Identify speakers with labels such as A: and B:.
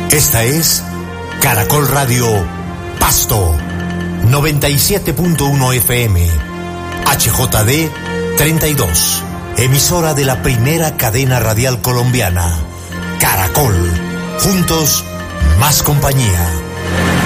A: Esta es Caracol Radio Pasto, 97.1 FM, HJD 32, emisora de la primera cadena radial colombiana. Caracol, juntos, más compañía.